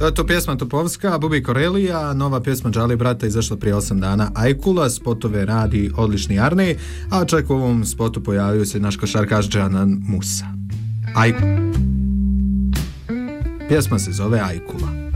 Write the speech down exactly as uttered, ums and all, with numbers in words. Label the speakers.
Speaker 1: To pjesma Topovska, Bubi Korelija, nova pjesma Džali brata izašla prije osam dana, Ajkula, spotove radi odlični Arne, a čak u ovom spotu pojavio se naš košarkaš Džanan Musa. Ajkula. Pjesma se zove Ajkula.